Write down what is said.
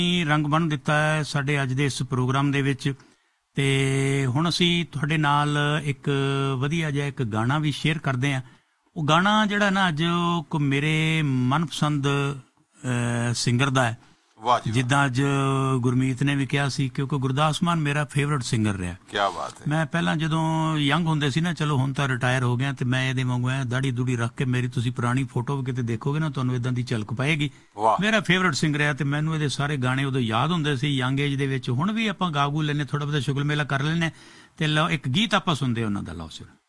ਰੰਗ ਬੰਨ੍ਹ ਦਿੱਤਾ ਹੈ ਸਾਡੇ ਅੱਜ ਦੇ ਇਸ ਪ੍ਰੋਗਰਾਮ ਦੇ ਵਿੱਚ। ਤੇ ਹੁਣ ਅਸੀਂ ਤੁਹਾਡੇ ਨਾਲ ਇੱਕ ਵਧੀਆ ਜਿਹਾ ਇੱਕ ਗਾਣਾ ਵੀ ਸ਼ੇਅਰ ਕਰਦੇ ਹਾਂ। ਉਹ ਗਾਣਾ ਜਿਹੜਾ ਨਾ ਅੱਜ ਉਹ ਮੇਰੇ ਮਨਪਸੰਦ ਸਿੰਗਰ ਦਾ ਹੈ। ਜਿੱਦਾਂ ਅੱਜ ਗੁਰਮੀਤ ਨੇ ਵੀ ਕਿਹਾ ਸੀ, ਕਿਉਂਕਿ ਗੁਰਦਾਸ ਮਾਨ ਮੇਰਾ ਫੇਵਰਟ ਸਿੰਗਰ ਰਿਹਾ। ਕਿਆ ਬਾਤ ਹੈ। ਮੈਂ ਪਹਿਲਾਂ ਜਦੋਂ ਯੰਗ ਹੁੰਦੇ ਸੀ ਨਾ, ਚਲੋ ਹੁਣ ਤਾਂ ਰਿਟਾਇਰ ਹੋ ਗਿਆ, ਤੇ ਮੈਂ ਇਹਦੇ ਵਾਂਗੂ ਐ ਦਾੜੀ ਦੂੜੀ ਰੱਖ ਕੇ, ਮੇਰੀ ਤੁਸੀਂ ਪੁਰਾਣੀ ਫੋਟੋ ਵੀ ਕਿਤੇ ਦੇਖੋਗੇ ਨਾ ਤੁਹਾਨੂੰ ਇਦਾਂ ਦੀ ਝਲਕ ਪਾਏਗੀ। ਮੇਰਾ ਫੇਵਰਟ ਸਿੰਗਰ ਹੈ ਤੇ ਮੈਨੂੰ ਇਹਦੇ ਸਾਰੇ ਗਾਣੇ ਉਦੋਂ ਯਾਦ ਹੁੰਦੇ ਸੀ ਯੰਗ ਏਜ ਦੇ ਵਿੱਚ। ਹੁਣ ਵੀ ਆਪਾਂ ਗਾ ਗੂ ਲੈਂਦੇ, ਥੋੜਾ ਬਹੁਤਾ ਸ਼ੁਗਲ ਮੇਲਾ ਕਰ ਲੈਂਦੇ। ਤੇ ਲਓ ਇੱਕ ਗੀਤ ਆਪਾਂ ਸੁਣਦੇ ਉਹਨਾਂ ਦਾ, ਲਓ ਸਿਰ।